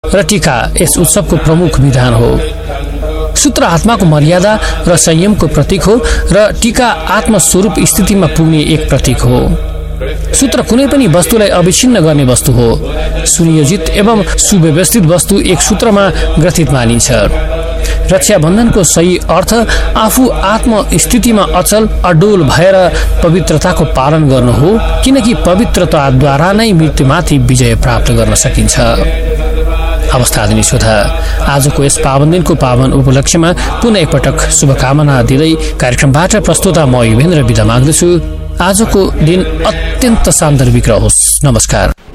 र टीका यस उत्सवको प्रमुख विधान हो। सूत्र आत्माको मर्यादा र संयमको प्रतीक हो र टीका आत्मस्वरूप स्थितिमा पुग्ने एक प्रतीक हो। सूत्र कुनै पनि वस्तुलाई अविच्छिन्न गर्ने वस्तु हो। सुनियोजित एवं सुव्यवस्थित वस्तु एक सूत्रमा ग्रथित मानिन्छ। रक्षाबन्धनको सही अर्थ आफू आत्मस्थितिमा अचल अडोल भएर पवित्रताको पालन गर्नु हो, किनकि पवित्रताद्वारा नै मृत्युमाथि विजय प्राप्त गर्न सकिन्छ। अवस्था दिने श्रोता, आजको यस पावन दिनको पावन उपलक्ष्यमा पुनः एकपटक शुभकामना दिँदै कार्यक्रमबाट प्रस्तुता म युवेन्द्र बिदा माग्दछु। आजको दिन अत्यन्त सान्दर्भिक रहोस्। नमस्कार।